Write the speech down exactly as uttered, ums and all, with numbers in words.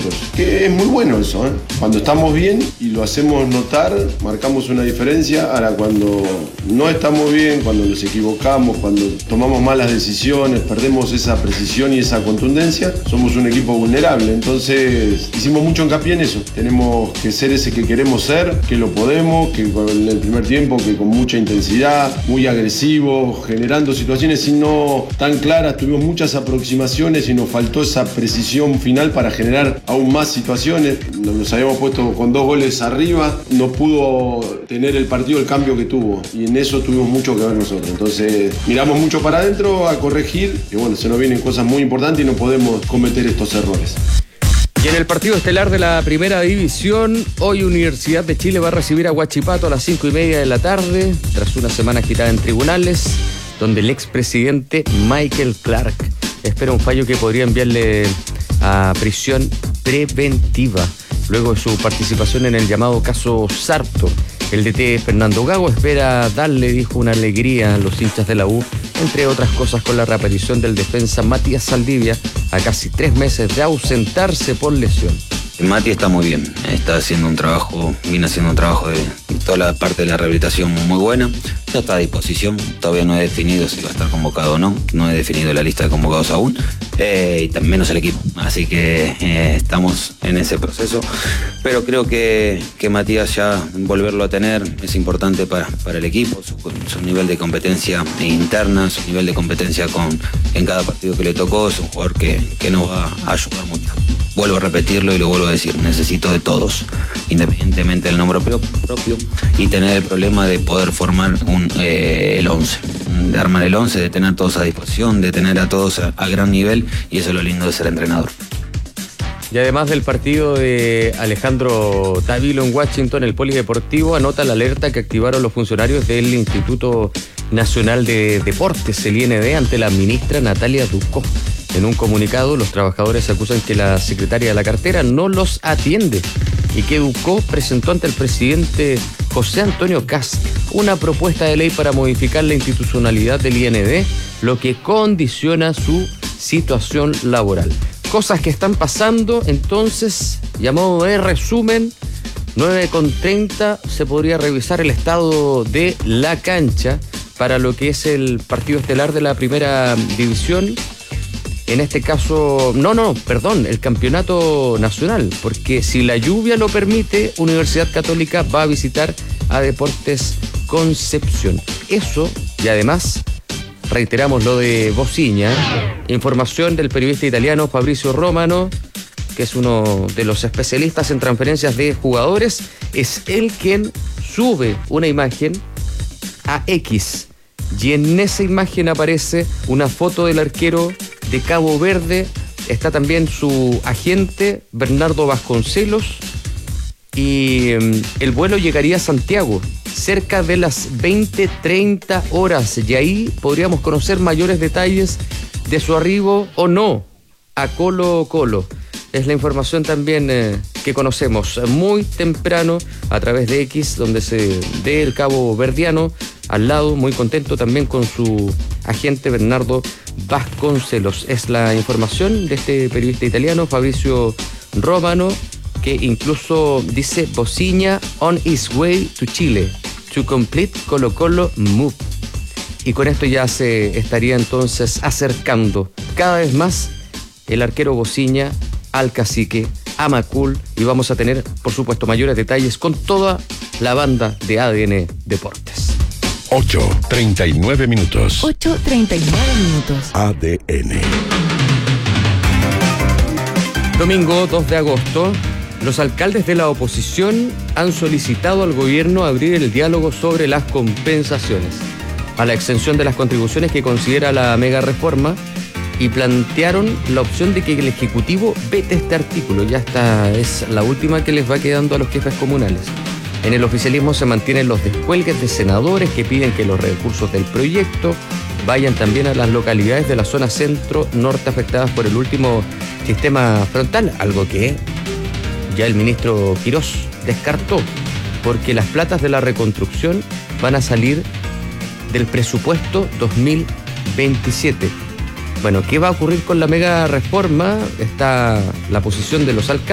nosotros, que es muy bueno eso, ¿eh? Cuando estamos bien y lo hacemos notar, marcamos una diferencia. Ahora, cuando no estamos bien, cuando nos equivocamos, cuando tomamos malas decisiones, perdemos esa precisión y esa contundencia, somos un equipo vulnerable. Entonces, hicimos mucho hincapié en eso. Tenemos que ser ese que queremos ser, que lo podemos, que en el primer tiempo, que con mucha intensidad, muy agresivo, generando situaciones y no tan claras, tuvimos muchas aproximaciones y nos faltó esa precisión final para generar aún más situaciones. Nos habíamos puesto con dos goles arriba, no pudo tener el partido el cambio que tuvo y en eso tuvimos mucho que ver nosotros. Entonces miramos mucho para adentro a corregir, que bueno, se nos vienen cosas muy importantes y no podemos cometer estos errores. Y en el partido estelar de la primera división, hoy Universidad de Chile va a recibir a Huachipato a las cinco y media de la tarde, tras una semana agitada en tribunales, donde el expresidente Michael Clark espera un fallo que podría enviarle a prisión preventiva, luego de su participación en el llamado caso Sarto. El D T Fernando Gago espera darle, dijo, una alegría a los hinchas de la U, entre otras cosas con la reaparición del defensa Matías Saldivia a casi tres meses de ausentarse por lesión. Mati está muy bien, está haciendo un trabajo, viene haciendo un trabajo de toda la parte de la rehabilitación muy buena, ya está a disposición, todavía no he definido si va a estar convocado o no, no he definido la lista de convocados aún, eh, y también menos el equipo, así que eh, estamos en ese proceso, pero creo que, que Matías ya volverlo a tener es importante para, para el equipo, su, su nivel de competencia interna, su nivel de competencia con, en cada partido que le tocó, es un jugador que, que nos va a ayudar mucho. Vuelvo a repetirlo y lo vuelvo a decir, necesito de todos, independientemente del nombre propio, y tener el problema de poder formar un, eh, el once, de armar el once, de tener a todos a disposición, de tener a todos a, a gran nivel, y eso es lo lindo de ser entrenador. Y además del partido de Alejandro Tavilo en Washington, el Polideportivo anota la alerta que activaron los funcionarios del Instituto Nacional de Deportes, el I N D, ante la ministra Natalia Ducó. En un comunicado, los trabajadores acusan que la secretaria de la cartera no los atiende y que Ducó presentó ante el presidente José Antonio Kast una propuesta de ley para modificar la institucionalidad del I N D, lo que condiciona su situación laboral. Cosas que están pasando, entonces, y a modo de resumen, nueve con treinta se podría revisar el estado de la cancha para lo que es el partido estelar de la primera división. En este caso, no, no, perdón, el campeonato nacional, porque si la lluvia lo permite, Universidad Católica va a visitar a Deportes Concepción. Eso, y además, reiteramos lo de Bociña, información del periodista italiano Fabrizio Romano, que es uno de los especialistas en transferencias de jugadores, es él quien sube una imagen a X, y en esa imagen aparece una foto del arquero de Cabo Verde, está también su agente Bernardo Vasconcelos, y um, el vuelo llegaría a Santiago cerca de las veinte treinta horas, y ahí podríamos conocer mayores detalles de su arribo o no a Colo Colo. Es la información también eh, que conocemos muy temprano a través de X, donde se ve el Cabo Verdiano al lado, muy contento también con su agente Bernardo Vasconcelos. Es la información de este periodista italiano, Fabrizio Romano, que incluso dice Bociña on his way to Chile to complete Colo Colo move. Y con esto ya se estaría entonces acercando cada vez más el arquero Bociña al cacique, a Macul, y vamos a tener, por supuesto, mayores detalles con toda la banda de A D N Deportes. ocho treinta y nueve minutos. ocho treinta y nueve minutos. A D N. Domingo dos de agosto, los alcaldes de la oposición han solicitado al gobierno abrir el diálogo sobre las compensaciones, a la exención de las contribuciones que considera la mega reforma, y plantearon la opción de que el Ejecutivo vete este artículo. Ya esta es la última que les va quedando a los jefes comunales. En el oficialismo se mantienen los descuelgues de senadores que piden que los recursos del proyecto vayan también a las localidades de la zona centro-norte afectadas por el último sistema frontal, algo que ya el ministro Quirós descartó, porque las platas de la reconstrucción van a salir del presupuesto dos mil veintisiete. Bueno, ¿qué va a ocurrir con la mega reforma? Está la posición de los alcaldes.